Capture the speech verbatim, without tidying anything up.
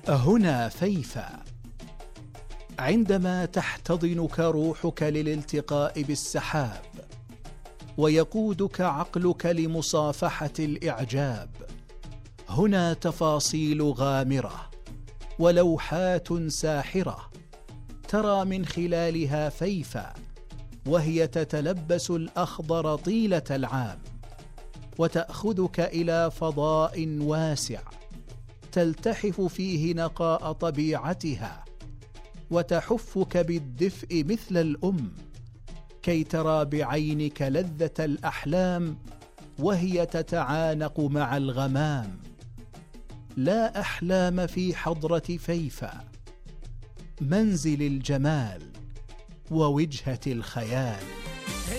هنا فيفا. عندما تحتضنك روحك للالتقاء بالسحاب، ويقودك عقلك لمصافحة الإعجاب، هنا تفاصيل غامرة ولوحات ساحرة ترى من خلالها فيفا وهي تتلبس الأخضر طيلة العام، وتأخذك إلى فضاء واسع تلتحف فيه نقاء طبيعتها، وتحفك بالدفء مثل الأم كي ترى بعينك لذة الأحلام وهي تتعانق مع الغمام. لا أحلام في حضرة فيفا، منزل الجمال ووجهة الخيال.